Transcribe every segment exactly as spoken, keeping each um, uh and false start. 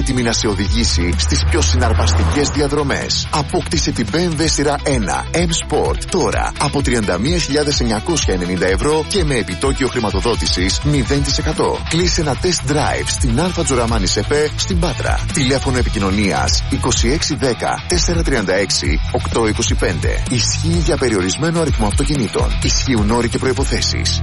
έτοιμη να σε οδηγήσει στις πιο συναρπαστικές διαδρομές. Απόκτησε την μπι εμ ντάμπλιου σειρά ένα M Sport τώρα από τριάντα μία χιλιάδες εννιακόσια ενενήντα ευρώ και με επιτόκιο χρηματοδότησης μηδέν τοις εκατό. Κλείσε ένα test drive στην Αλφα Τζοραμάνη ΣΕΠΕ στην Πάτρα. Τηλέφωνο επικοινωνίας είκοσι έξι δέκα τετρακόσια τριάντα έξι οκτακόσια είκοσι πέντε. Ισχύει για περιορισμένο αριθμό αυτοκινήτων. Ισχύουν όροι και προϋποθέσεις.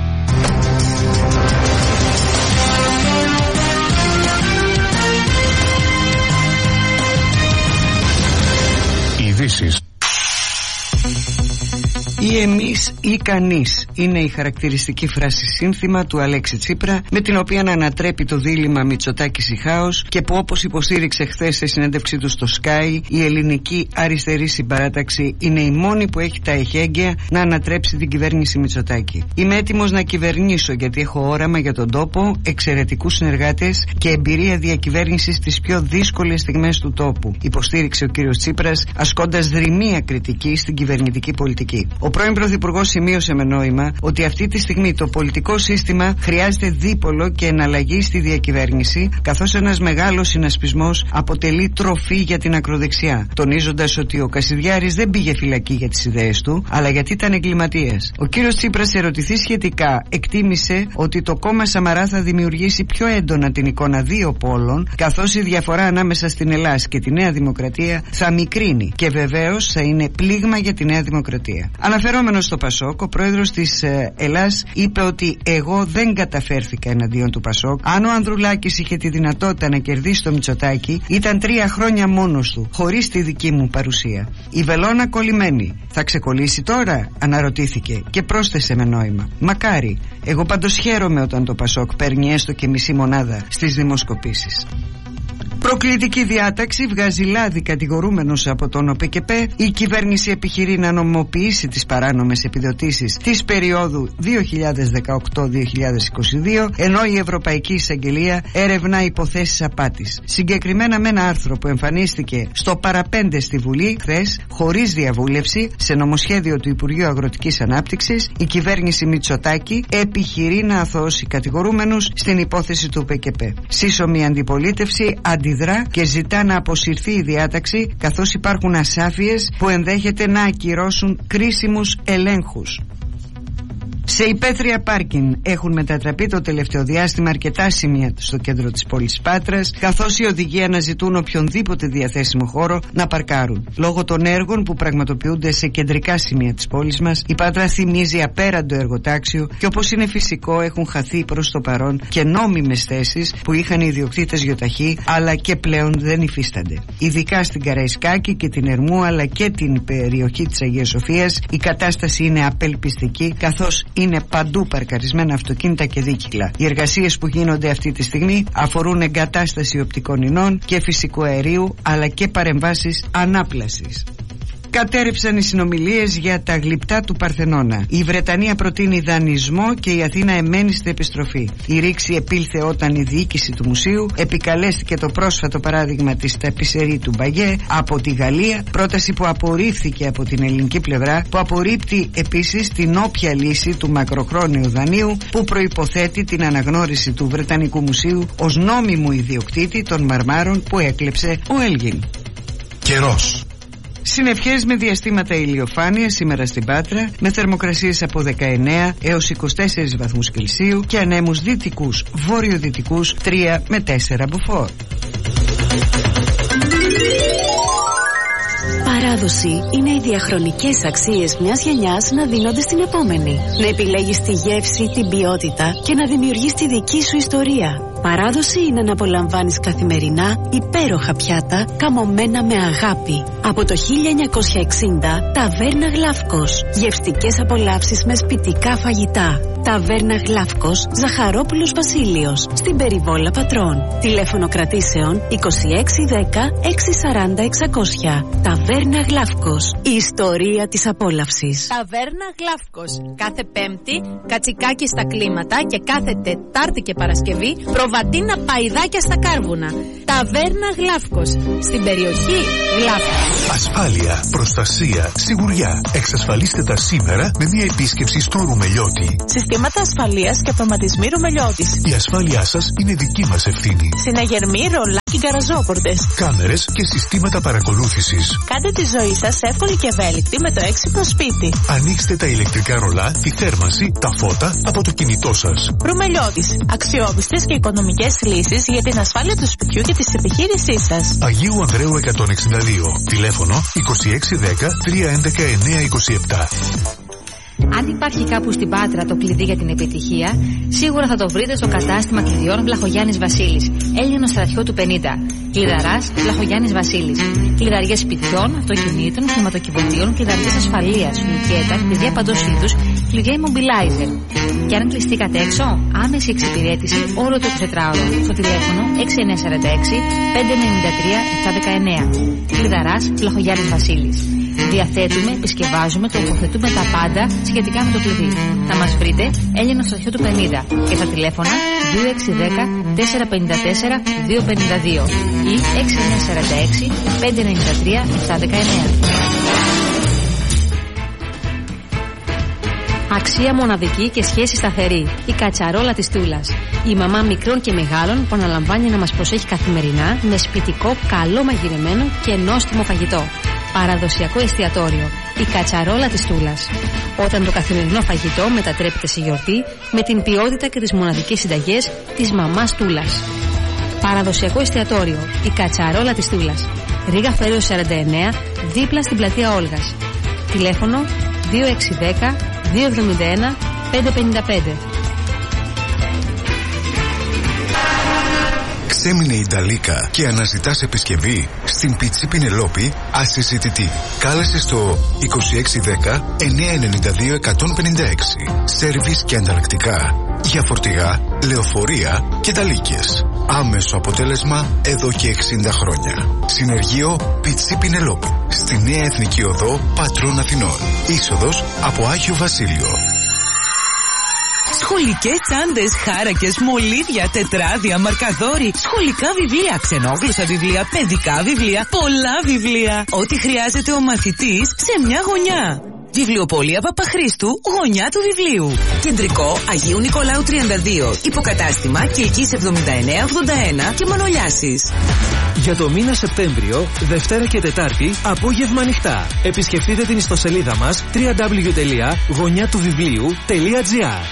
Ειδήσεις. Ή εμείς ή κανείς είναι η χαρακτηριστική φράση σύνθημα του Αλέξη Τσίπρα, με την οποία να ανατρέπει το δίλημμα Μητσοτάκης ή χάος, και που, όπως υποστήριξε χθες σε συνέντευξή του στο Sky, η ελληνική αριστερή συμπαράταξη είναι η μόνη που έχει τα εχέγγυα να ανατρέψει την κυβέρνηση Μητσοτάκη. Είμαι έτοιμος να κυβερνήσω γιατί έχω όραμα για τον τόπο, εξαιρετικούς συνεργάτες και εμπειρία διακυβέρνησης στις πιο δύσκολες στιγμές του τόπου, υποστήριξε ο κύριος Τσίπρας, ασκώντας δρυμία κριτική στην κυβερνητική πολιτική. Ο πρώην Πρωθυπουργός σημείωσε με νόημα ότι αυτή τη στιγμή το πολιτικό σύστημα χρειάζεται δίπολο και εναλλαγή στη διακυβέρνηση, καθώς ένας μεγάλος συνασπισμός αποτελεί τροφή για την ακροδεξιά, τονίζοντας ότι ο Κασιδιάρης δεν πήγε φυλακή για τις ιδέες του, αλλά γιατί ήταν εγκληματίας. Ο κύριος Τσίπρας, σε ερωτηθεί σχετικά, εκτίμησε ότι το κόμμα Σαμαρά θα δημιουργήσει πιο έντονα την εικόνα δύο πόλων, καθώς η διαφορά ανάμεσα στην Ελλάδα και τη Νέα Δημοκρατία θα μικρύνει και βεβαίως θα είναι πλήγμα για τη Νέα Δημοκρατία. Αναφερόμενος στο Πασόκ, ο πρόεδρος της ε, Ελλάς είπε ότι εγώ δεν καταφέρθηκα εναντίον του Πασόκ. Αν ο Ανδρουλάκης είχε τη δυνατότητα να κερδίσει το Μητσοτάκη, ήταν τρία χρόνια μόνος του, χωρίς τη δική μου παρουσία. Η βελόνα κολλημένη. Θα ξεκολλήσει τώρα, αναρωτήθηκε και πρόσθεσε με νόημα. Μακάρι. Εγώ πάντως χαίρομαι όταν το Πασόκ παίρνει έστω και μισή μονάδα στις δημοσκοπήσεις. Προκλητική διάταξη, βγάζει λάδι κατηγορούμενος από τον ΟΠΕΚΕΠΕ. Η κυβέρνηση επιχειρεί να νομιμοποιήσει τις παράνομες επιδοτήσεις της περίοδου δύο χιλιάδες δεκαοκτώ με δύο χιλιάδες είκοσι δύο, ενώ η Ευρωπαϊκή Εισαγγελία ερευνά υποθέσεις απάτης. Συγκεκριμένα με ένα άρθρο που εμφανίστηκε στο παραπέντε στη Βουλή χθες, χωρίς διαβούλευση, σε νομοσχέδιο του Υπουργείου Αγροτικής Ανάπτυξης, η κυβέρνηση Μητσοτάκη επιχειρεί να αθωώσει κατηγορούμενους στην υπόθεση του ΟΠΕΚΕΠΕ. Σύσσωμη αντιπολίτευση αντιδρά και ζητά να αποσυρθεί η διάταξη, καθώς υπάρχουν ασάφειες που ενδέχεται να ακυρώσουν κρίσιμους ελέγχους. Σε υπαίθρια πάρκινγκ έχουν μετατραπεί το τελευταίο διάστημα αρκετά σημεία στο κέντρο της πόλης Πάτρας, καθώς οι οδηγοί αναζητούν οποιονδήποτε διαθέσιμο χώρο να παρκάρουν. Λόγω των έργων που πραγματοποιούνται σε κεντρικά σημεία της πόλης μας, η Πάτρα θυμίζει απέραντο εργοτάξιο και, όπως είναι φυσικό, έχουν χαθεί προς το παρόν και νόμιμες θέσεις που είχαν οι ιδιοκτήτες γιοταχή, αλλά και πλέον δεν υφίστανται. Ειδικά στην Καραϊσκάκη και την Ερμού, αλλά και την περιοχή της Αγίας Σοφίας, η κατάσταση είναι απελπιστική, καθώς είναι παντού παρκαρισμένα αυτοκίνητα και δίκυκλα. Οι εργασίες που γίνονται αυτή τη στιγμή αφορούν εγκατάσταση οπτικών ινών και φυσικού αερίου, αλλά και παρεμβάσεις ανάπλασης. Κατέρευσαν οι συνομιλίες για τα γλυπτά του Παρθενώνα. Η Βρετανία προτείνει δανεισμό και η Αθήνα εμένει στην επιστροφή. Η ρήξη επήλθε όταν η διοίκηση του μουσείου επικαλέστηκε το πρόσφατο παράδειγμα της ταπισερή του Μπαγιέ από τη Γαλλία, πρόταση που απορρίφθηκε από την ελληνική πλευρά, που απορρίπτει επίσης την όποια λύση του μακροχρόνιου δανείου που προϋποθέτει την αναγνώριση του Βρετανικού Μουσείου ως νόμιμου ιδιοκτήτη των μαρμάρων που έκλεψε ο Έλγιν. Καιρός. Συννεφιές με διαστήματα ηλιοφάνειας σήμερα στην Πάτρα, με θερμοκρασίες από δεκαεννέα έως είκοσι τέσσερις βαθμούς Κελσίου και ανέμους δυτικούς βορειοδυτικούς τρία με τέσσερα μποφόρ. Παράδοση είναι οι διαχρονικές αξίες μιας γενιάς να δίνονται στην επόμενη. Να επιλέγεις τη γεύση, την ποιότητα και να δημιουργείς τη δική σου ιστορία. Παράδοση είναι να απολαμβάνεις καθημερινά υπέροχα πιάτα καμωμένα με αγάπη. Από το χίλια εννιακόσια εξήντα, Ταβέρνα Γλαύκος. Γευστικές απολαύσεις με σπιτικά φαγητά. Ταβέρνα Γλαύκος, Ζαχαρόπουλος Βασίλειος, στην Περιβόλα Πατρών. Τηλέφωνο κρατήσεων είκοσι έξι δέκα έξι σαράντα εξακόσια. Ταβέρνα Γλαύκος, η ιστορία της απόλαυσης. Ταβέρνα Γλαύκος. Κάθε Πέμπτη κατσικάκι στα κλίματα και κάθε Τετάρτη και Παρασκευή προβατίνα παϊδάκια στα κάρβουνα. Ταβέρνα Γλαύκος, στην περιοχή Γλαύκος. Ασφάλεια, προστασία, σιγουριά. Εξασφαλίστε τα σήμερα με μια επίσκεψη στο Ρουμελιώτη. συστήματα ασφαλείας και αυτοματισμοί Ρουμελιώτης. Η ασφάλειά σας είναι δική μας ευθύνη. Συναγερμοί, ρολά και γκαραζόπορτες. Κάμερες και συστήματα παρακολούθησης. Κάντε τη ζωή σας εύκολη και ευέλικτη με το έξυπνο σπίτι. Ανοίξτε τα ηλεκτρικά ρολά, τη θέρμανση, τα φώτα από το κινητό σας. Ρουμελιώτης. Αξιόπιστες και οικονομικές λύσεις για την ασφάλεια του σπιτιού και της επιχείρησής σας. Αγίου Ανδρέου εκατόν εξήντα δύο. Τηλέφωνο είκοσι έξι δέκα τριακόσια έντεκα εννιακόσια είκοσι επτά. Αν υπάρχει κάπου στην Πάτρα το κλειδί για την επιτυχία, σίγουρα θα το βρείτε στο κατάστημα κλειδιών Βλαχογιάννης Βασίλης, Έλληνο στρατιώτου πενήντα. Κλειδαράς Βλαχογιάννης Βασίλης. Κλειδαριές σπιτιών, αυτοκινήτων, χρηματοκιβωτίων, κλειδαριές ασφαλείας, λουκέτα, κλειδιά παντός είδους, κλειδιά immobilizer. Και αν κλειστήκατε έξω, άμεση εξυπηρέτηση όλο το εικοσιτετράωρο στο τηλέφωνο έξι εννιά τέσσερα έξι πέντε εννιά τρία επτά ένα εννιά. Κλειδαράς Βλαχογιάννης Βασίλης. Διαθέτουμε, επισκευάζουμε, τοποθετούμε τα πάντα σχετικά με το κλειδί. Θα μας βρείτε Έλληνο στρατιώτου πενήντα και στα τηλέφωνα δύο έξι ένα μηδέν τέσσερα πέντε τέσσερα δύο πέντε δύο ή έξι εννιά τέσσερα έξι πέντε εννιά τρία επτά ένα εννιά. Αξία μοναδική και σχέση σταθερή. Η κατσαρόλα της Τούλας. Η μαμά μικρών και μεγάλων που αναλαμβάνει να μας προσέχει καθημερινά με σπιτικό, καλό μαγειρεμένο και νόστιμο φαγητό. Παραδοσιακό εστιατόριο. Η κατσαρόλα της Τούλας. Όταν το καθημερινό φαγητό μετατρέπεται σε γιορτή με την ποιότητα και τις μοναδικές συνταγές της μαμάς Τούλας. Παραδοσιακό εστιατόριο. Η κατσαρόλα της Τούλας. Ρίγα Φερέου σαράντα εννέα, δίπλα στην πλατεία Όλγας. Τηλέφωνο δύο έξι ένα μηδέν δύο εβδομήντα ένα πέντε πενήντα πέντε. Ξέμεινε η Νταλίκα και αναζητάς επισκευή? Στην Πιτσί Πινελόπη ασυζητητή. Κάλεσε στο είκοσι έξι δέκα εννιακόσια ενενήντα δύο εκατόν πενήντα έξι. Σέρβις και ανταλλακτικά για φορτηγά, λεωφορεία και νταλίκες. Άμεσο αποτέλεσμα εδώ και εξήντα χρόνια. Συνεργείο Πιτσί Πινελόπη. Στη Νέα Εθνική Οδό Πατρών Αθηνών. Είσοδος από Άγιο Βασίλειο. Σχολικές τσάντες, χάρακες, μολύβια, τετράδια, μαρκαδόροι, σχολικά βιβλία, ξενόγλωσσα βιβλία, παιδικά βιβλία, πολλά βιβλία. Ό,τι χρειάζεται ο μαθητής σε μια γωνιά. Βιβλιοπωλεία Παπαχρήστου, γωνιά του βιβλίου. Κεντρικό Αγίου Νικολάου τριάντα δύο. Υποκατάστημα Κυλκής εβδομήντα εννέα ογδόντα ένα και Μανολιάσης. Για το μήνα Σεπτέμβριο, Δευτέρα και Τετάρτη, απόγευμα ανοιχτά. Επισκεφτείτε την ιστοσελίδα μας double-u double-u double-u τελεία γωνιά του βιβλίου τελεία τζι άρ.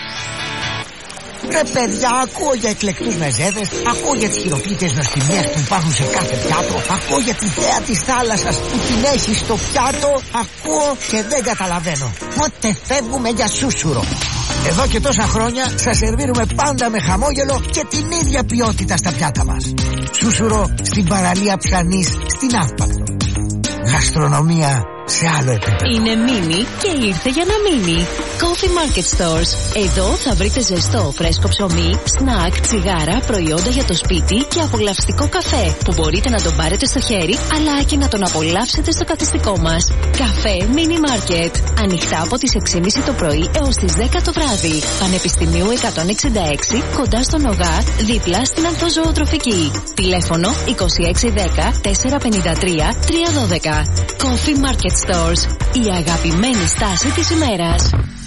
Ρε παιδιά, ακούω για εκλεκτούς μεζέδες, ακούω για τις χειροποίητες νοστιμίες που υπάρχουν σε κάθε πιάτο, ακούω για τη θέα της θάλασσας που την έχει στο πιάτο, ακούω και δεν καταλαβαίνω. Πότε φεύγουμε για σούσουρο? Εδώ και τόσα χρόνια σας σερβίρουμε πάντα με χαμόγελο και την ίδια ποιότητα στα πιάτα μας. Σούσουρο στην παραλία Ψανής, στην Αύπακτο. Γαστρονομία σε άλλο επίπεδο. Είναι μίνι και ήρθε για να μείνει. Coffee Market Stores. Εδώ θα βρείτε ζεστό, φρέσκο ψωμί, σνακ, τσιγάρα, προϊόντα για το σπίτι και απολαυστικό καφέ που μπορείτε να τον πάρετε στο χέρι αλλά και να τον απολαύσετε στο καθιστικό μας. Καφέ Mini Market. Ανοιχτά από τις έξι και μισή το πρωί έως τις δέκα το βράδυ. Πανεπιστημίου εκατόν εξήντα έξι, κοντά στον ΟΓΑ, δίπλα στην ανθοζωοτροφική. Τηλέφωνο είκοσι έξι δέκα τέσσερα πενήντα τρία τρία δώδεκα. Coffee Market Stores. Η αγαπημένη στάση της ημέρας.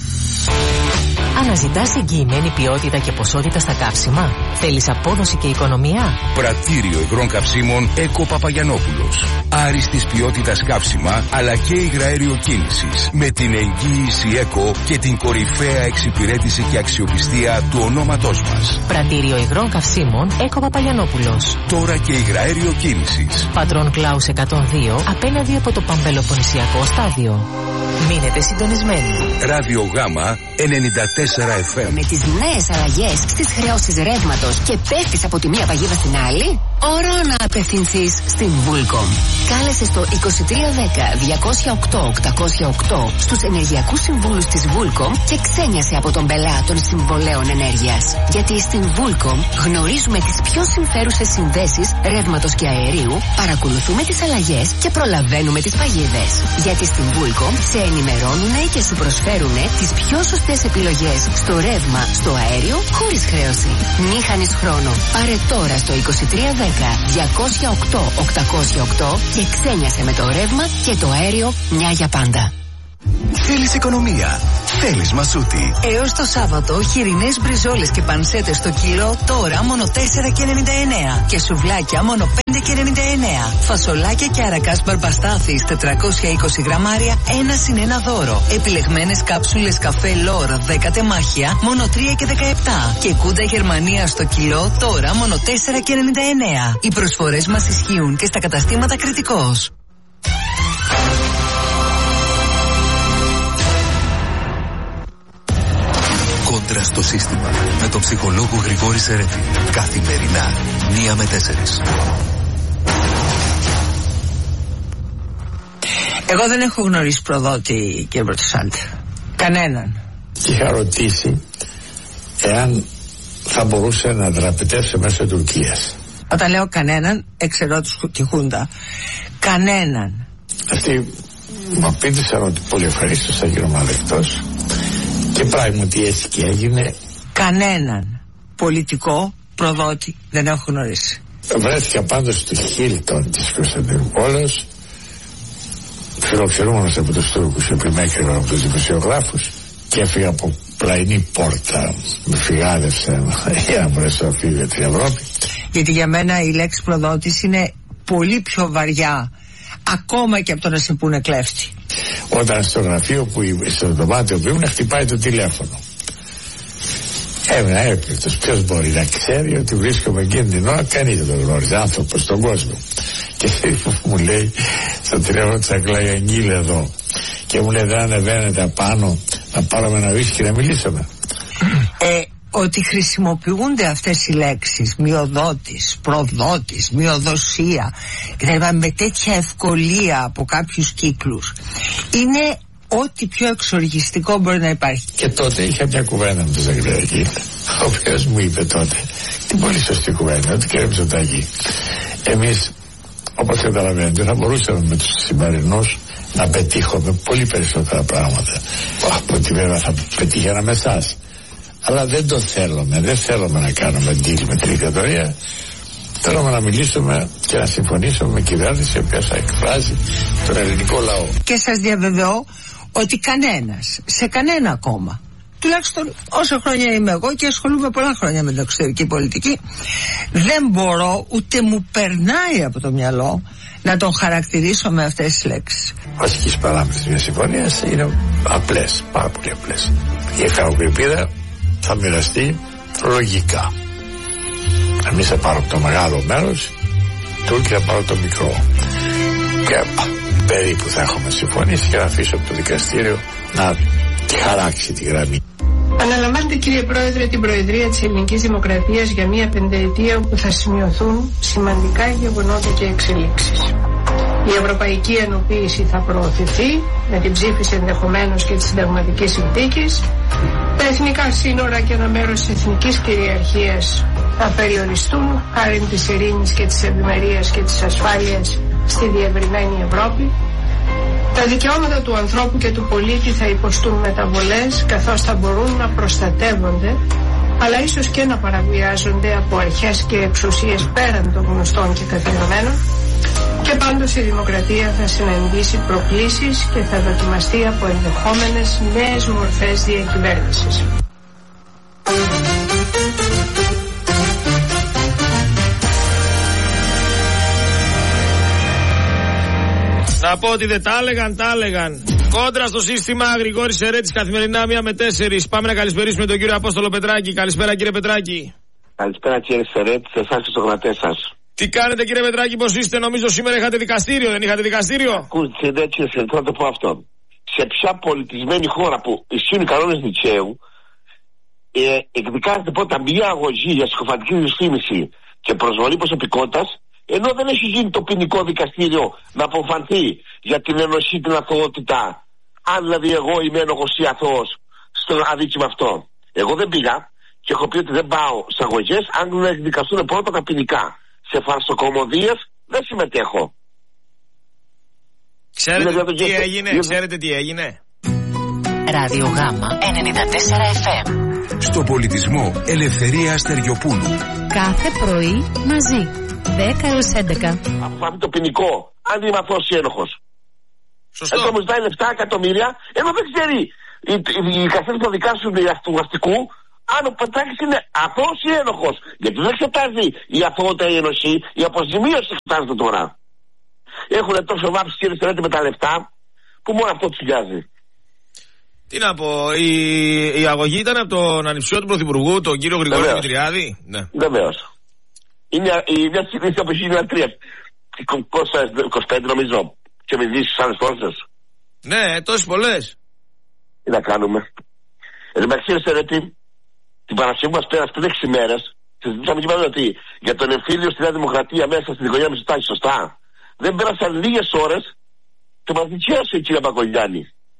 Αναζητάς εγγυημένη ποιότητα και ποσότητα στα καύσιμα? Θέλεις απόδοση και οικονομία? Πρατήριο υγρών καυσίμων Έκο Παπαγιανόπουλος. Άριστης ποιότητας καύσιμα αλλά και υγραέριο κίνησης. Με την εγγύηση Έκο και την κορυφαία εξυπηρέτηση και αξιοπιστία του ονόματός μας. Πρατήριο υγρών καυσίμων Έκο Παπαγιανόπουλος. Τώρα και υγραέριο κίνησης. Πατρών Κλάους εκατόν δύο, απέναντι από το Παμπελοποννησιακό στάδιο. Μείνετε συντονισμένοι. Ράδιο Γάμα ενενήντα τέσσερα εφ εμ. Με τις νέες αλλαγές στις χρεώσεις ρεύματος και πέφτεις από τη μία παγίδα στην άλλη, ώρα να απευθυνθείς στην Vulcom. Κάλεσε στο είκοσι τρία δέκα διακόσια οκτώ οκτακόσια οκτώ στους ενεργειακούς συμβούλους της Vulcom και ξένιασε από τον πελάτων συμβολέων ενέργειας. Γιατί στην Vulcom γνωρίζουμε τις πιο συμφέρουσες συνδέσεις ρεύματος και αερίου, παρακολουθούμε τις αλλαγές και προλαβαίνουμε τις παγίδες. Γιατί στην Vulcom σε ενημερώνουν και σου προσφέρουν τις πιο σωστές επιλογές στο ρεύμα, στο αέριο, χωρίς χρέωση. Μη χάνεις χρόνο. Πάρε τώρα στο είκοσι τρία δέκα διακόσια οκτώ οκτακόσια οκτώ και ξένιασε με το ρεύμα και το αέριο μια για πάντα. Θέλεις οικονομία? Στέλης Μασούτη. Έως το Σάββατο, χοιρινές μπριζόλες και πανσέτες στο κιλό, τώρα μόνο τέσσερα και ενενήντα εννέα. Και σουβλάκια μόνο πέντε και ενενήντα εννέα. Φασολάκια και αρακάς μπαρμπαστάθης τετρακόσια είκοσι γραμμάρια, ένα συν ένα δώρο. Επιλεγμένες κάψουλες καφέ Λόρ δέκα τεμάχια, μόνο τρία και δεκαεπτά. Και κούντα Γερμανία στο κιλό, τώρα μόνο τέσσερα και ενενήντα εννέα. Οι προσφορές μας ισχύουν και στα καταστήματα Κρητικός. Κόντρα στο σύστημα με τον ψυχολόγο Γρηγόρη Σερέτη. Καθημερινά, μία με τέσσερις. Εγώ δεν έχω γνωρίσει προδότη, κύριε Πρωτοσάλτη. Κανέναν. Και είχα ρωτήσει εάν θα μπορούσε να δραπετεύσει μέσω Τουρκίας. Όταν λέω κανέναν, εξαιρώ τη Χούντα. Κανέναν. Αυτοί μου απήντησαν ότι πολύ ευχαρίστως θα γίνομαι αδεκτός. Και πράγματι έτσι και έγινε. Κανέναν πολιτικό προδότη δεν έχω γνωρίσει. Βρέθηκα πάντως στο Χίλτον της Κωνσταντινούπολης, φιλοξενούμενος από τους Τούρκους, επειδή με έκρυβαν από τους δημοσιογράφους, και έφυγα από πλαϊνή πόρτα. Με φυγάδευσαν για να μπορέσω να φύγω για την Ευρώπη. Γιατί για μένα η λέξη προδότης είναι πολύ πιο βαριά, ακόμα και από το να σε πούνε κλέφτη. Όταν στο γραφείο που στο δωμάτιο που ήμουν χτυπάει το τηλέφωνο, έμεινα έπληκτος. Ποιος μπορεί να ξέρει ότι βρίσκομαι εκείνη την ώρα? Κανείς δεν το γνώριζε άνθρωπος στον κόσμο. Και μου λέει στο τηλέφωνο της Αγκλαγιανγίλ εδώ, και μου λέει δεν ανεβαίνετε απάνω να πάρουμε ένα βίσκι να μιλήσουμε? Ε, ότι χρησιμοποιούνται αυτές οι λέξεις, μειοδότης, προδότης, μειοδοσία κτλ. Με τέτοια ευκολία από κάποιους κύκλους, είναι ό,τι πιο εξοργιστικό μπορεί να υπάρχει. Και τότε είχα μια κουβέντα με τον Ζαγκλαγιανγίλ, ο οποίος μου είπε τότε την πολύ σωστή κουβέντα, ότι κύριε Μητσοτάκη, εμείς όπως καταλαβαίνετε θα μπορούσαμε με τους σημερινούς να πετύχουμε πολύ περισσότερα πράγματα από ότι βέβαια θα πετύχαμε εσάς. Αλλά δεν το θέλουμε, δεν θέλουμε να κάνουμε deal με την δικτατορία. Θέλουμε να μιλήσουμε και να συμφωνήσουμε με κυβέρνηση η οποία θα εκφράζει τον ελληνικό λαό. Και σας διαβεβαιώ ότι κανένας, σε κανένα κόμμα, τουλάχιστον όσο χρόνια είμαι εγώ και ασχολούμαι πολλά χρόνια με την εξωτερική πολιτική, δεν μπορώ, ούτε μου περνάει από το μυαλό να τον χαρακτηρίσω με αυτές τις λέξεις. Βασικές παράμετρες μιας συμφωνίας είναι απλές, πάρα πολύ απλές. Η εχαροκρηπίδα θα μοιραστεί λογικά. Εμείς θα πάρουμε το μεγάλο μέρος, Τούρκοι θα πάρουν το μικρό. Και περίπου θα έχουμε συμφωνήσει και να αφήσω από το δικαστήριο να τη χαράξει τη γραμμή. Αναλαμβάνετε, κύριε Πρόεδρε, την Προεδρία της Ελληνικής Δημοκρατίας για μία πενταετία όπου θα σημειωθούν σημαντικά γεγονότα και εξελίξεις. Η ευρωπαϊκή ενοποίηση θα προωθηθεί με την ψήφιση ενδεχομένως και της συνταγματικής συνθήκης. Τα εθνικά σύνορα και ένα μέρος της εθνικής κυριαρχίας θα περιοριστούν χάρη της ειρήνης και της ευημερίας και της ασφάλειας στη διευρυμένη Ευρώπη. Τα δικαιώματα του ανθρώπου και του πολίτη θα υποστούν μεταβολές, καθώς θα μπορούν να προστατεύονται, αλλά ίσως και να παραβιάζονται από αρχές και εξουσίες πέραν των γνωστών και καθιερωμένων. Και πάντως η δημοκρατία θα συναντήσει προκλήσεις και θα δοκιμαστεί από ενδεχόμενες νέες μορφές διακυβέρνησης. Να πω ότι δεν τα έλεγαν, τα έλεγαν. Κόντρα στο σύστημα, Γρηγόρης Σερέτης, καθημερινά μία με τέσσερις. Πάμε να καλησπερίσουμε τον κύριο Απόστολο Πετράκη. Καλησπέρα, κύριε Πετράκη. Καλησπέρα, κύριε Σερέτη, σε εσάς και στους γραμματές σας. Τι κάνετε, κύριε Πετράκη, πώς είστε? Νομίζω σήμερα είχατε δικαστήριο, δεν είχατε δικαστήριο? Ακούστε, έτσι, θέλω να το πω αυτό. Σε ποια πολιτισμένη χώρα που ισχύουν οι κανόνες Νιτσαίου, ε, εκδικάζεται πρώτα μια αγωγή για συκοφαντική δυσφήμιση και προσβολή προσωπικότητας, ενώ δεν έχει γίνει το ποινικό δικαστήριο να αποφανθεί για την ενοχή, την αθωότητα, αν δηλαδή εγώ είμαι ένοχος ή αθώος στο αδίκημα αυτό. Εγώ δεν πήγα και έχω πει ότι δεν πάω σε αγωγές αν δεν εκδικαστούν πρώτα τα ποινικά. Σε φαρσοκομωδίες δεν συμμετέχω. Ξέρετε τι, τι έγινε, είναι... ξέρετε τι έγινε. Ράδιο Γάμα ενενήντα τέσσερα εφ εμ. Στο πολιτισμό Ελευθερία Αστεριοπούλου. Κάθε πρωί μαζί. δέκα έως έντεκα. Αποφανθεί το ποινικό, αν είμαι αθώος ή ένοχος. Σωστό. Έτσι μου ζητάει λεφτά, εκατομμύρια, ενώ δεν ξέρει οι, οι, οι καθένες που δικάσουν του αστικού, αν ο Πετράκης είναι αθώος ή ένοχος. Γιατί δεν εξετάζει η αθωότητα ή η ενοχή, η αποζημίωση εξετάζεται τώρα. Έχουν τόσο βάψει, κύριε Στερέτη, με τα λεφτά που μόνο αυτό τους νοιάζει. Τι να πω, η, η αγωγή ήταν από τον ανιψιό του Πρωθυπουργού, τον κύριο Γρηγόρη Δημητριάδη. Ναι. Βεβαίως. Είναι μια συγκρίση από το χίλια εννιακόσια τρία. είκοσι πέντε νομίζω. Και με δύσεις άλλες τόσες. Ναι, τόσες πολλές. Τι να κάνουμε. Εν τω μεταξύ, Στερέτη, την Παρασκευή μας πέρασε πριν έξι μέρες. Συζητήσαμε και είπαμε ότι για τον εμφύλιο στη Νέα Δημοκρατία μέσα στην οικογένεια Μητσοτάκη, σωστά. Δεν πέρασαν λίγες ώρες και μας δικαίωσε η κυρία Μπακογιάννη.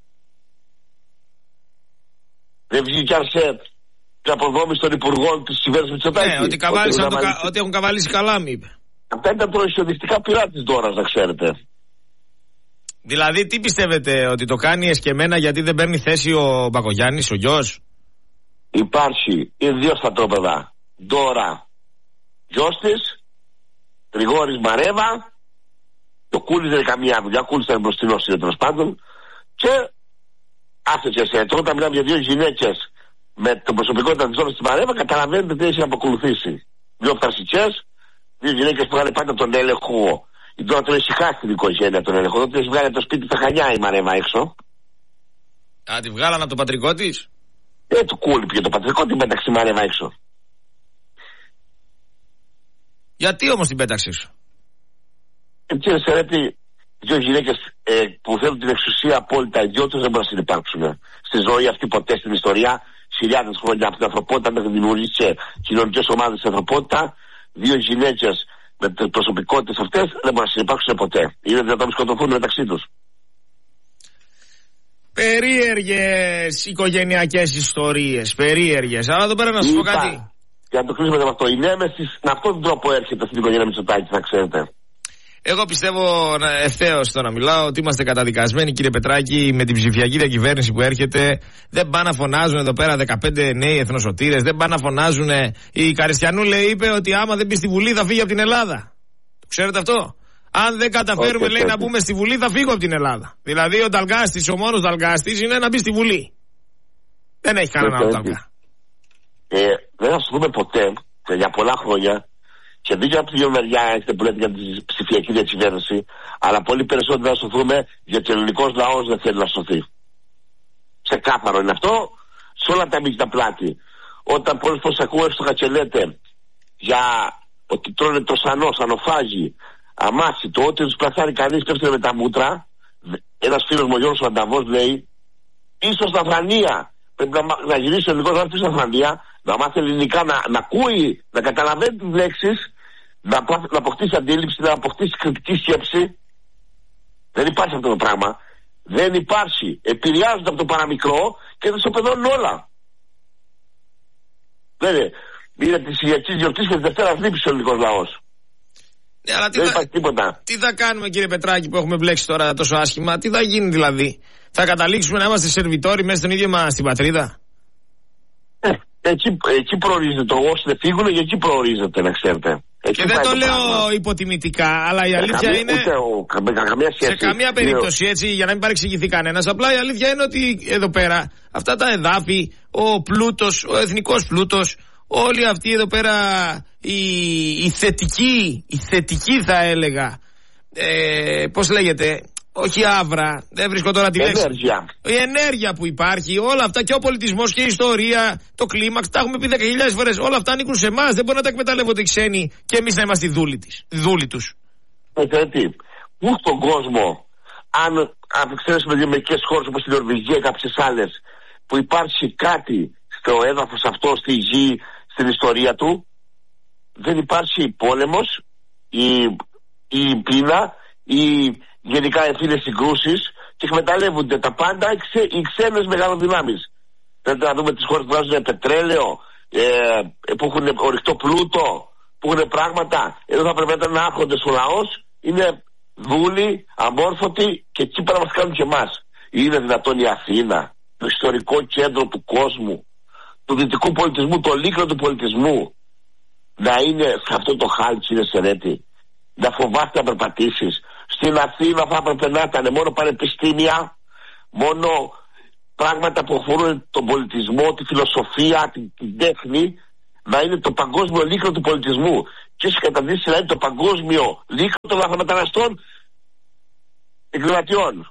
Δεν βγήκε αν σε την αποδόμηση των υπουργών της κυβέρνησης Μητσοτάκη. Ναι, ότι, ότι, το, κα, ότι έχουν καβαλήσει καλά, μη είπε. Αυτά ήταν προϊστοδιστικά πειρά της Δώρας, να ξέρετε. Δηλαδή, τι πιστεύετε, ότι το κάνει εσκεμμένα γιατί δεν παίρνει θέση ο Μπακογιάννης, ο γιος? Υπάρχει, είναι δύο στρατόπεδα. Ντόρα, γιος της, Γρηγόρης Μαρέβα, το Κούλης δεν είναι καμία δουλειά, ο Κούλης ήταν μπροστινός, είναι τέλος πάντων, και άσε και σε όταν μιλάμε για δύο γυναίκες με το προσωπικότητα της Ντόρας της Μαρέβα, καταλαβαίνετε τι έχει αποκολουθήσει. Δύο φθαρσικές, δύο γυναίκες που είχαν πάντα τον έλεγχο. Η Ντόρα τον έχει χάσει την οικογένεια τον έλεγχο. Τότε έχει βγάλει από το σπίτι τα Χανιά η Μαρέβα έξω. Α, τη βγάλαν από το πατρικό της. Ε, του Κούλη πήγε το πατρικό, την πέταξε η Μαρέβα έξω. Γιατί όμως την πέταξε έξω? Ε, κύριε Σερέτη, δύο γυναίκες ε, που θέλουν την εξουσία απόλυτα ιδιώτες δεν μπορούν να συνυπάρξουν στη ζωή αυτή ποτέ στην ιστορία. Χιλιάδες χρόνια από την ανθρωπότητα μέχρι να δημιουργήσει κοινωνικές ομάδες στην ανθρωπότητα. Δύο γυναίκες με τις προσωπικότητες αυτές δεν μπορούν να συνυπάρξουν ποτέ. Είναι δυνατόν να σκοτωθούν μεταξύ τους. Περίεργες οικογενειακές ιστορίες. Περίεργες. Αλλά εδώ πέρα να σου πω κάτι. Για να το κλείσουμε με αυτό. Η Νέμεσης με αυτόν τον τρόπο έρχεται στην οικογένεια Μητσοτάκη, θα ξέρετε. Εγώ πιστεύω ευθέως τώρα μιλάω ότι είμαστε καταδικασμένοι, κύριε Πετράκη, με την ψηφιακή διακυβέρνηση που έρχεται. Δεν πάνε να φωνάζουν εδώ πέρα δεκαπέντε νέοι εθνοσωτήρες. Δεν πάνε να φωνάζουν. Η Καριστιανούλε είπε ότι άμα δεν μπει στη Βουλή θα φύγει από την Ελλάδα. Το ξέρετε αυτό? Αν δεν καταφέρουμε, okay, λέει, okay. να μπούμε στη Βουλή, θα φύγω από την Ελλάδα. Δηλαδή ο Νταλγκάστης, ο μόνος Νταλγκάστης είναι να μπει στη Βουλή. Δεν έχει κανένα άλλο Νταλγκά. Ε, δεν θα σου πούμε ποτέ, για πολλά χρόνια. Και δίκιο από τη δύο μεριά έχετε που λέτε για τη ψηφιακή διακυβέρνηση, αλλά πολύ περισσότερο να σωθούμε γιατί ο ελληνικός λαός δεν θέλει να σωθεί. Ξεκάθαρο είναι αυτό, σε όλα τα μύκητα πλάτη. Όταν πολλές φορές ακούω εύστοχα και λέτε για ότι τρώνε το σανό, σανοφάγι, αμάσι, το ότι τους πλασάρει κανείς πέφτει με τα μούτρα. Ένας φίλος μου, ο Γιώργος Ανταβός, λέει, ίσως στα Αφρανία. Πρέπει να, να γυρίσει ο ελληνικός λαός στην Αφρανία, να μάθει ελληνικά, να, να ακούει, να καταλαβαίνει τις λέξεις. Να, να αποκτήσει αντίληψη, να αποκτήσει κριτική σκέψη. Δεν υπάρχει αυτό το πράγμα. Δεν υπάρχει. Επηρεάζονται από το παραμικρό και δεν ισοπεδώνουν όλα. Δεν είναι. Είναι τη Κυριακή γιορτή και τη Δευτέρα λήψη ο ελληνικός λαός. Ναι, αλλά τι δεν θα, υπάρχει τίποτα. Τι θα κάνουμε, κύριε Πετράκη, που έχουμε μπλέξει τώρα τόσο άσχημα? Τι θα γίνει δηλαδή? Θα καταλήξουμε να είμαστε σερβιτόροι μέσα στην ίδια μας την πατρίδα? Ε, εκεί, εκεί προορίζεται το όσοι δεν φύγουν και εκεί προορίζεται, να ξέρετε. Και δεν το λέω πράγμα υποτιμητικά, αλλά η αλήθεια καμία, είναι. Ο, καμία σε καμία περίπτωση, έτσι, για να μην παρεξηγηθεί κανένας. Απλά η αλήθεια είναι ότι εδώ πέρα αυτά τα εδάφη, ο πλούτος, ο εθνικός πλούτος, όλοι αυτοί εδώ πέρα οι, οι θετικοί, οι θετικοί θα έλεγα. Ε, πώς λέγεται, όχι άβρα, δεν βρίσκω τώρα τη λέξη. Ενέργεια. Η ενέργεια που υπάρχει, όλα αυτά και ο πολιτισμός και η ιστορία, το κλίμαξ, τα έχουμε πει δέκα χιλιάδες φορές. Όλα αυτά ανήκουν σε εμάς. Δεν μπορούν να τα εκμεταλλεύονται οι ξένοι και εμείς να είμαστε οι δούλοι, της, δούλοι τους. Γιατί, πού στον κόσμο, αν εξαιρέσουμε δύο μερικές χώρες όπως η Νορβηγία και κάποιες άλλες, που υπάρχει κάτι στο έδαφος αυτό, στη γη, στην ιστορία του, δεν υπάρχει πόλεμος, η, η πείνα, η γενικά ευθύνες συγκρούσεις και εκμεταλλεύονται τα πάντα οι, ξέ, οι ξένες μεγαλοδυνάμεις. Θέλετε να δούμε τις χώρες που βγάζουν πετρέλαιο, ε, που έχουν ορυκτό πλούτο, που έχουν πράγματα. Εδώ θα πρέπει να άρχονται στο λαός, είναι δούλοι, αμόρφωτοι και εκεί πέρα μας κάνουν και εμάς. Είναι δυνατόν η Αθήνα, το ιστορικό κέντρο του κόσμου, του δυτικού πολιτισμού, το λύκνο του πολιτισμού, να είναι σε αυτό το χάλι, κύριε Σερέτη? Να φοβάστε να περπατήσεις? Στην Αθήνα θα έπρεπε να ήταν μόνο πανεπιστήμια, μόνο πράγματα που αφορούν τον πολιτισμό, τη φιλοσοφία, την, την τέχνη, να είναι το παγκόσμιο λύκειο του πολιτισμού. Και έχει καταντήσει να είναι το παγκόσμιο λύκειο των λαθρομεταναστών εγκληματιών.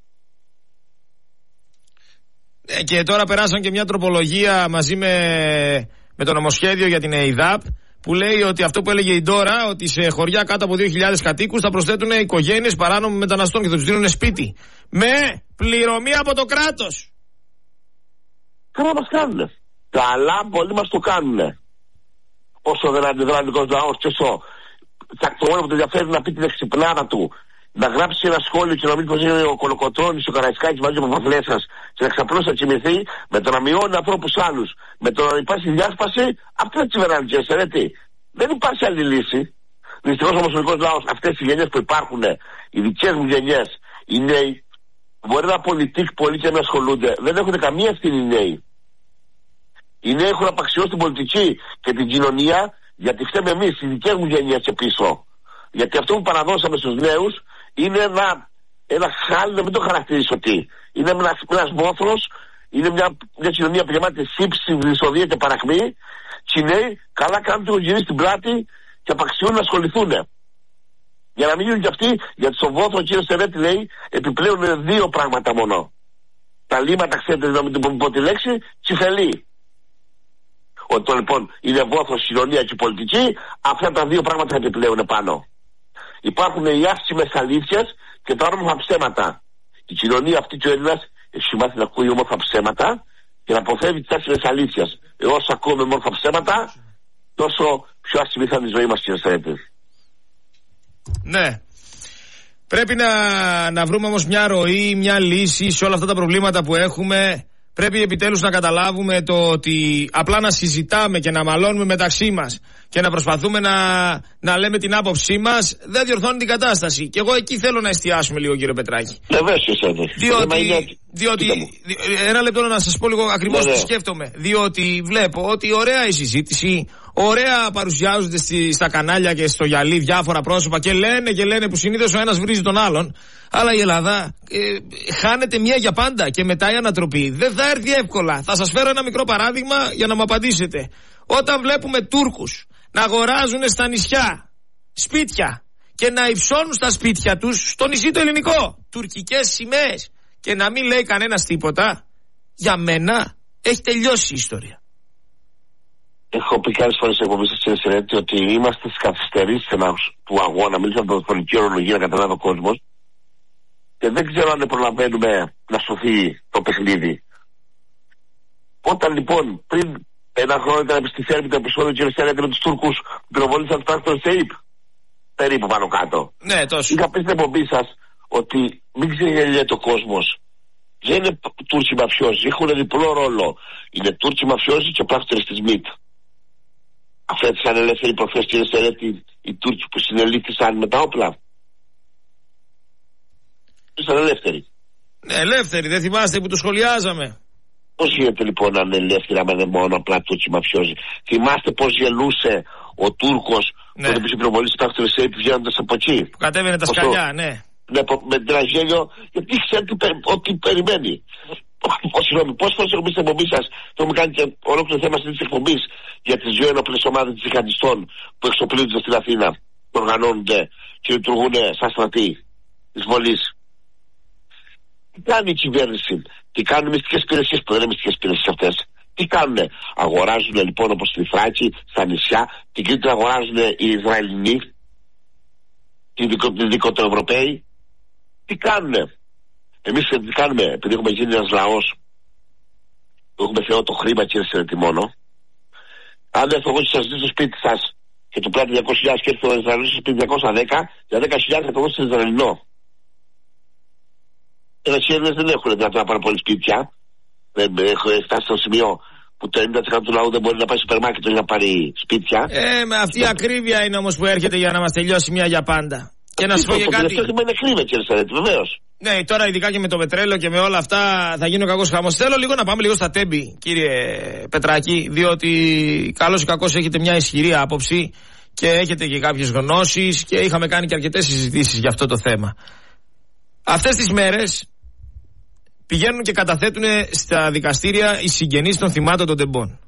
Ε, και τώρα περάσαν και μια τροπολογία μαζί με, με το νομοσχέδιο για την ΕΙΔΑΠ, που λέει ότι αυτό που έλεγε η Ντόρα, ότι σε χωριά κάτω από δύο χιλιάδες κατοίκους θα προσθέτουν οικογένειες παράνομων μεταναστών και θα τους δίνουν σπίτι. Με πληρωμή από το κράτος. Καλά μας κάνουνε. Καλά πολλοί μας το κάνουνε. Όσο δεν αντιδρά ο ελληνικός λαός και όσο το μόνο που το ενδιαφέρει να πει την εξυπνάδα του, να γράψει ένα σχόλιο και να μην πως είναι ο Κολοκοτρώνης, ο Καραϊσκάκης μαζί με τον Παπαφλέσσας και να ξαπλώσει να τσιμηθεί, με το να μειώνει ανθρώπους άλλους, με το να υπάρχει διάσπαση, αυτή είναι τσιβεράνη και εσαιρέτη. Δεν υπάρχει άλλη λύση. Δυστυχώς όμως ο ελληνικός λαός, αυτές οι γενιές που υπάρχουν, οι δικές μου γενιές, οι νέοι, μπορεί να πολιτικοί πολλοί και να ασχολούνται, δεν έχουν καμία ευθύνη οι νέοι. Οι νέοι έχουν απαξιώσει την πολιτική και την κοινωνία, γιατί φταίμε εμείς, οι δικές μου γενιές και πίσω. Γιατί αυτό που παραδώσαμε στους νέους είναι ένα, ένα χάλι, να μην το χαρακτηρίσω τι. Είναι ένας, ένας μόθρος, είναι μια, μια κοινωνία που γεμάται σύψη, δυσοδεία και παραχμή. Και οι νέοι καλά κάνουν και γυρίσει στην πλάτη και απαξιούν να ασχοληθούν. Για να μην γίνουν και αυτοί, γιατί στο βόθρο ο κύριος Σερέτη λέει επιπλέον δύο πράγματα μόνο. Τα λίμματα, ξέρετε, να μην πω τη λέξη, τσιφελή. Ότι λοιπόν είναι βόθρος, κοινωνία και πολιτική, αυτά τα δύο πράγματα επιπλέον πάνω. Υπάρχουν οι άσχημες αλήθειες και τα όμορφα ψέματα. Η κοινωνία αυτή και ο Έλληνας έχει μάθει να ακούει όμορφα ψέματα και να αποφεύγει τις άσχημες αλήθειες. Εγώ όσο ακούμε όμορφα ψέματα, τόσο πιο άσχημη θα είναι η ζωή μας, κύριε Σερέτη. Ναι. Πρέπει να, να βρούμε όμως μια ροή, μια λύση σε όλα αυτά τα προβλήματα που έχουμε. Πρέπει επιτέλους να καταλάβουμε το ότι απλά να συζητάμε και να μαλώνουμε μεταξύ μας και να προσπαθούμε να, να λέμε την άποψή μας δεν διορθώνει την κατάσταση. Και εγώ εκεί θέλω να εστιάσουμε λίγο, κύριε Πετράκη. Διότι, διότι ένα λεπτό να σας πω λίγο ακριβώς τι σκέφτομαι. Διότι βλέπω ότι ωραία η συζήτηση, ωραία παρουσιάζονται στη, στα κανάλια και στο γυαλί διάφορα πρόσωπα και λένε και λένε που συνήθως ο ένας βρίζει τον άλλον. Αλλά η Ελλάδα ε, χάνεται μία για πάντα και μετά η ανατροπή δεν θα έρθει εύκολα. Θα σας φέρω ένα μικρό παράδειγμα για να μου απαντήσετε. Όταν βλέπουμε Τούρκους να αγοράζουν στα νησιά σπίτια και να υψώνουν στα σπίτια τους στο νησί το ελληνικό τουρκικές σημαίες και να μην λέει κανένας τίποτα, για μένα έχει τελειώσει η ιστορία. Έχω πει κάποιες φορές σε εκπομπή σας, κύριε Σερέτη, ότι είμαστε στις καθυστερήσεις του αγώνα. Μίλησα από την πολιτική ορολογία να καταλάβει ο κόσμος. Και δεν ξέρω αν προλαβαίνουμε να σωθεί το παιχνίδι. Όταν λοιπόν πριν ένα χρόνο ήταν στη Θέρμη το επεισόδιο κύριε Σερέτη με τους Τούρκους που πυροβολήσαν φτάσει στο ΕΣΕΙΠ, περίπου πάνω κάτω. Ναι, τόσο. Είχα πει στην εκπομπή σας ότι μην ξεγελιέται ο κόσμος. Δεν είναι Τούρκοι μαφιόζοι, έχουν διπλό ρόλο. Είναι Τούρκοι μαφιόζοι και πράκτορες της ΜΙΤ. Αφέτησαν ελεύθερη προχθές, κύριε Σερέτη, οι Τούρκοι που συνελήφθησαν με τα όπλα. Ήσαν ελεύθεροι. Ναι, ελεύθεροι, δεν θυμάστε που το σχολιάζαμε. Πώς γίνεται λοιπόν να είναι ελεύθεροι άμα δεν μόνο απλά Τούρκοι μαφιόζοι? Θυμάστε πώς γελούσε ο Τούρκος ναι. Όταν πήγε πυροβολή στο άξιο ΕΣΕΙΠ βγαίνοντας από εκεί? Που κατέβαινε τα σκαλιά, ναι. Ναι, με τραγέλιο, γιατί ξέρει ότι περιμένει. Συγγνώμη, πόσες φορές έχουμε πει στην εκπομπή σας, το έχουμε κάνει και ολόκληρο θέμα της εκπομπής για τις δύο ενόπλες ομάδες τζιχαντιστών που εξοπλίζονται στην Αθήνα, που οργανώνονται και λειτουργούν σαν στρατοί της βολής. Τι κάνει η κυβέρνηση, τι κάνουν οι μυστικές υπηρεσίες που δεν είναι μυστικές υπηρεσίες αυτές? Τι κάνουνε? Αγοράζουν λοιπόν όπως στη Θράκη, στα νησιά, την Κρήτη αγοράζουν οι Ισραηλινοί, οι δικοτοευρωπαίοι. Τι κάνουνε? Εμείς τι κάνουμε? Επειδή έχουμε γίνει ένας λαός που έχουμε θεό το χρήμα, κύριε Σερέτη, μόνο. Αν έρθω εγώ και σας δίνω στο σπίτι σας και του πλάτη διακόσιες χιλιάδες και έρθω ο Ισραηλινός στο σπίτι διακόσια δέκα, για δέκα χιλιάδες θα το δώσω στο Ισραηλινό. Ένας Έλληνες δεν έχουν δυνατό να πάρουν πολλοί σπίτια. Δεν έχω φτάσει στο σημείο που το ενενήντα τοις εκατό του λαού δεν μπορεί να πάει στο σούπερ μάρκετ να πάρει σπίτια. Ε, με αυτή η ακρίβεια είναι όμως που έρχεται για να μας τελειώσει μια για πάντα. Και να σου πω και κάτι. Αυτό είναι κρίμα, κύριε Σερέτη, βεβαίως. Ναι, τώρα ειδικά και με το πετρέλαιο και με όλα αυτά θα γίνει ο κακός χαμός. Θέλω λίγο να πάμε λίγο στα τέμπη, κύριε Πετράκη, διότι καλώς ή κακώς έχετε μια ισχυρή άποψη και έχετε και κάποιες γνώσεις και είχαμε κάνει και αρκετές συζητήσεις για αυτό το θέμα. Αυτές τις μέρες πηγαίνουν και καταθέτουν στα δικαστήρια οι συγγενείς των θυμάτων των τεμπών.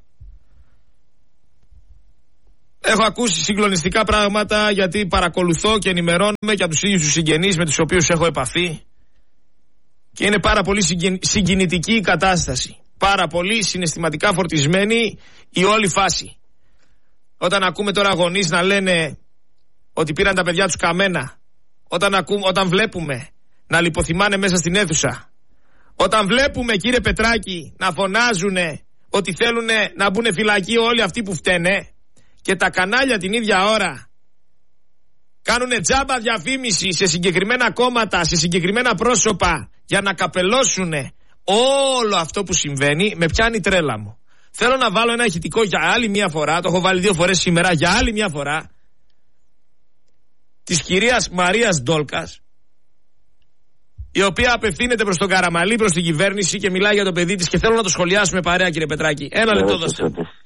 Έχω ακούσει συγκλονιστικά πράγματα, γιατί παρακολουθώ και ενημερώνομαι για τους ίδιους τους συγγενείς με τους οποίους έχω επαφή, και είναι πάρα πολύ συγκινητική η κατάσταση. Πάρα πολύ συναισθηματικά φορτισμένη η όλη φάση. Όταν ακούμε τώρα γονείς να λένε ότι πήραν τα παιδιά τους καμένα, όταν, ακούμε, όταν βλέπουμε να λιποθυμάνε μέσα στην αίθουσα, όταν βλέπουμε, κύριε Πετράκη, να φωνάζουν ότι θέλουν να μπουν φυλακή όλοι αυτοί που φταίνε, και τα κανάλια την ίδια ώρα κάνουνε τζάμπα διαφήμιση σε συγκεκριμένα κόμματα, σε συγκεκριμένα πρόσωπα, για να καπελώσουν όλο αυτό που συμβαίνει, με πιάνει τρέλα μου. Θέλω να βάλω ένα ηχητικό για άλλη μια φορά, το έχω βάλει δύο φορές σήμερα, για άλλη μια φορά, της κυρίας Μαρίας Ντόλκας, η οποία απευθύνεται προς τον Καραμαλή, προς την κυβέρνηση, και μιλάει για το παιδί της, και θέλω να το σχολιάσουμε παρέα, κύριε Πετράκη. Ένα λεπτό δώστε.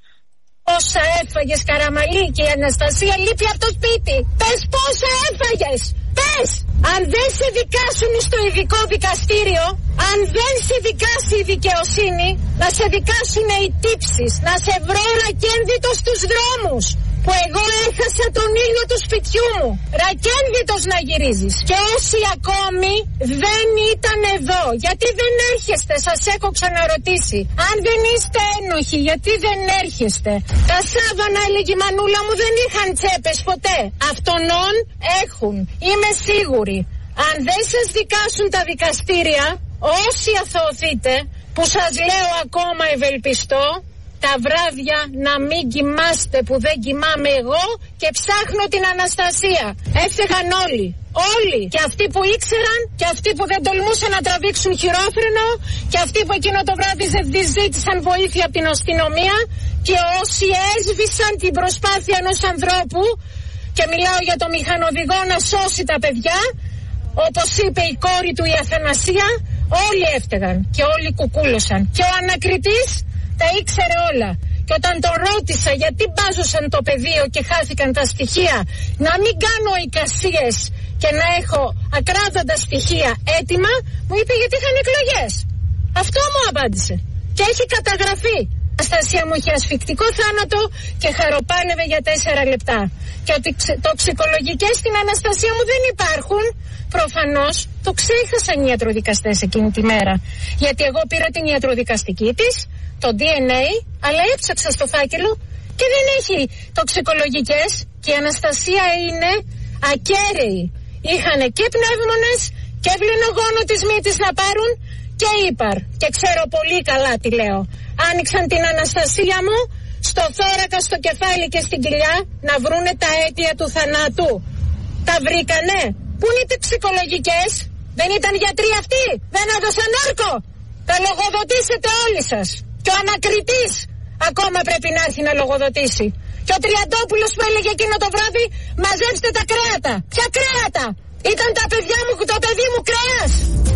Πόσα έφαγες, Καραμαλή, και η Αναστασία λείπει από το σπίτι. Πες πόσα έφαγες. Πες. Αν δεν σε δικάσουν στο ειδικό δικαστήριο, αν δεν σε δικάσει η δικαιοσύνη, να σε δικάσουν οι τύψεις, να σε βρω ρακένδυτο στους δρόμους, που εγώ έχασα τον ήλιο του σπιτιού μου. Ρακένδυτος να γυρίζεις. Και όσοι ακόμη δεν ήταν εδώ, γιατί δεν έρχεστε, σας έχω ξαναρωτήσει. Αν δεν είστε ένοχοι, γιατί δεν έρχεστε. Τα σάβανα, έλεγε η μανούλα μου, δεν είχαν τσέπες ποτέ. Αυτονών έχουν. Είμαι σίγουρη. Αν δεν σας δικάσουν τα δικαστήρια, όσοι αθωωθείτε, που σας λέω ακόμα ευελπιστώ, τα βράδια να μην κοιμάστε που δεν κοιμάμαι εγώ, και ψάχνω την Αναστασία. Έφταιγαν όλοι. Όλοι. Και αυτοί που ήξεραν, και αυτοί που δεν τολμούσαν να τραβήξουν χειρόφρενο, και αυτοί που εκείνο το βράδυ δεν ζήτησαν βοήθεια από την αστυνομία, και όσοι έσβησαν την προσπάθεια ενός ανθρώπου, και μιλάω για το μηχανοδηγό, να σώσει τα παιδιά, όπως είπε η κόρη του η Αθανασία. Όλοι έφταιγαν και όλοι κουκούλωσαν. Και ο ανακριτής τα ήξερε όλα. Και όταν το ρώτησα γιατί μπάζωσαν το πεδίο και χάθηκαν τα στοιχεία, να μην κάνω εικασίες και να έχω ακράδαντα στοιχεία έτοιμα, μου είπε γιατί είχαν εκλογές. Αυτό μου απάντησε. Και έχει καταγραφεί. Η Αναστασία μου είχε ασφυκτικό θάνατο και χαροπάλευε για τέσσερα λεπτά. Και ότι τοξικολογικές στην Αναστασία μου δεν υπάρχουν. Προφανώς το ξέχασαν οι ιατροδικαστές εκείνη τη μέρα. Γιατί εγώ πήρα την ιατροδικαστική της, το ντι εν έι, αλλά έψαξα στο φάκελο και δεν έχει τοξικολογικές, και η Αναστασία είναι ακέραιη. Είχαν και πνεύμονες και βληνογόνο της μύτης να πάρουν και ύπαρ. Και ξέρω πολύ καλά τι λέω. Άνοιξαν την Αναστασία μου στο θώρακα, στο κεφάλι και στην κοιλιά να βρούνε τα αίτια του θανάτου. Τα βρήκανε. Πού είναι οι τοξικολογικές? Δεν ήταν γιατροί αυτοί? Δεν έδωσαν όρκο? Θα λογοδοτήσετε όλοι σας. Και ο ανακριτής ακόμα πρέπει να έρθει να λογοδοτήσει. Και ο Τριαντόπουλος που έλεγε εκείνο το βράδυ, μαζέψτε τα κρέατα. Ποια κρέατα? Ήταν τα παιδιά μου, το παιδί μου κρέας.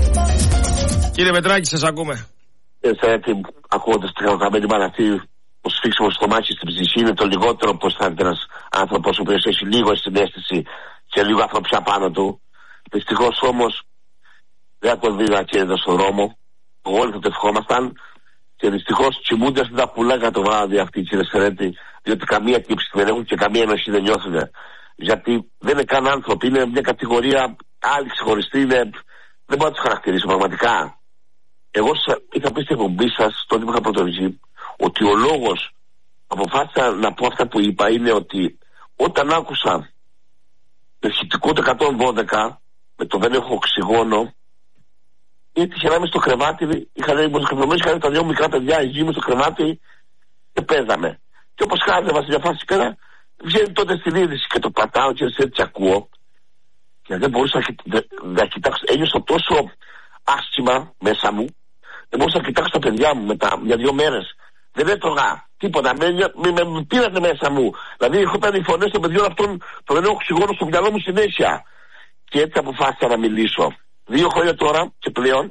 Κύριε Πετράκη, σας ακούμε. Έτσι, έτσι, ακούγοντας την χαμένη μάνα αυτή, το σφίξιμο στο μάχη στην ψυχή είναι το λιγότερο που αισθάνεται ένας άνθρωπος ο οποίος έχει λίγο συναίσθηση και λίγο ανθρωπιά πάνω του. Δυστυχώς όμως δεν τον δει να καίνεται στον δρόμο. Όλοι θα το ευχόμασταν. Και δυστυχώς κοιμούνται στην τα πουλάκια το βράδυ αυτή, κύριε Σερέτη, διότι καμία τύψη δεν έχουν και καμία ενοχή δεν νιώθουν. Γιατί δεν είναι καν άνθρωποι, είναι μια κατηγορία άλλη ξεχωριστή, είναι... δεν μπορώ να τους χαρακτηρίσω πραγματικά. Εγώ είχα πει στην εκπομπή σας, τότε που είχα πρωτορυθεί, ότι ο λόγος αποφάσισα να πω αυτά που είπα είναι ότι όταν άκουσα το ηχητικό του εκατόν δώδεκα με το δεν έχω οξυγόνο, έτυχε να είμαι στο κρεβάτι, είχα λέει μοσχευρωμένοι, είχαν τα δυο μικρά παιδιά, η γη μου στο κρεβάτι και παίζαμε. Και όπως χάζευα σε μια φάση πέρα, βγαίνει τότε στην είδηση και το πατάω και έτσι ακούω. Και δεν μπορούσα να, να κοιτάξω, ένιωσα τόσο άσχημα μέσα μου, δεν μπορούσα να κοιτάξω τα παιδιά μου μετά για δύο μέρες. Δεν έτρωγα τίποτα, με, με, με, με πήρατε μέσα μου. Δηλαδή είχαν οι φωνές των παιδιών αυτών, το δεν έχω οξυγόνο στο μυαλό μου συνέχεια. Και έτσι αποφάσισα να μιλήσω. Δύο χρόνια τώρα και πλέον.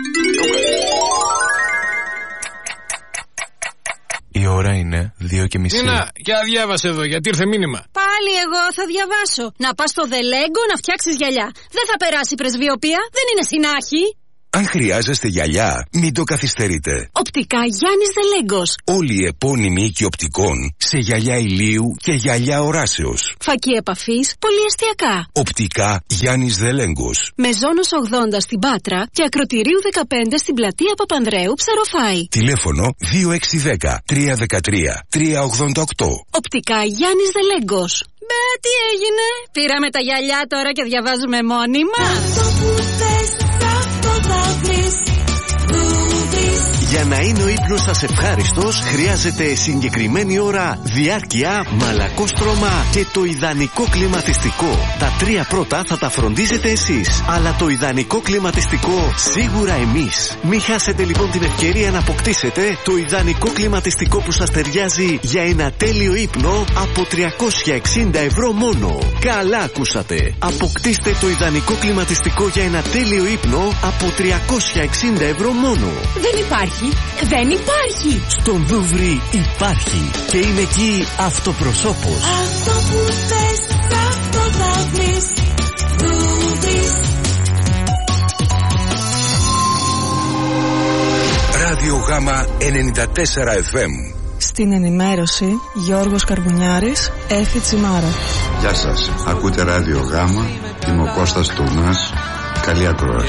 Η ώρα είναι δύο και μισή. Νίνα, για διάβασε εδώ, γιατί ήρθε μήνυμα. Πάλι εγώ θα διαβάσω. Να πας στο Δελέγκο να φτιάξεις γυαλιά. Δεν θα περάσει η πρεσβειοπία, δεν είναι συνάχη. Αν χρειάζεστε γυαλιά, μην το καθυστερείτε. Οπτικά Γιάννης Δελέγκος. Όλοι οι επώνυμοι οίκοι οπτικών σε γυαλιά ηλίου και γυαλιά οράσεως. Φακή επαφής, πολυεστιακά. Οπτικά Γιάννης Δελέγκος. Μεζόνος ογδόντα στην Πάτρα και Ακροτηρίου δεκαπέντε στην πλατεία Παπανδρέου, Ψαροφάη. Τηλέφωνο δύο έξι ένα μηδέν τρία ένα τρία τρία ογδόντα οκτώ. Οπτικά Γιάννης Δελέγκος. Μπε, τι έγινε? Πήραμε τα γυαλιά τώρα και διαβάζουμε μόνιμα. Αυτό που θες, αυτό θα βρεις. Για να είναι ο ύπνος σας ευχάριστος, χρειάζεται συγκεκριμένη ώρα, διάρκεια, μαλακόστρωμα και το ιδανικό κλιματιστικό. Τα τρία πρώτα θα τα φροντίζετε εσείς, αλλά το ιδανικό κλιματιστικό σίγουρα εμείς. Μην χάσετε λοιπόν την ευκαιρία να αποκτήσετε το ιδανικό κλιματιστικό που σας ταιριάζει για ένα τέλειο ύπνο από τριακόσια εξήντα ευρώ μόνο. Καλά ακούσατε. Αποκτήστε το ιδανικό κλιματιστικό για ένα τέλειο ύπνο από τριακόσια εξήντα ευρώ μόνο. Δεν υπάρχει. Δεν υπάρχει. Στον Δούβρι υπάρχει. Και είναι εκεί αυτοπροσώπος. Αυτό που θες, αυτό θα βρεις. Δούβρις. Ράδιο Γάμα ενενήντα τέσσερα εφ εμ. Στην ενημέρωση Γιώργος Καρμπουνιάρης, Έφη Τσιμάρα. Γεια σας. Ακούτε Ράδιο Γάμα. Είμαι ο Κώστας Τουνάς. Καλή ακρόαση.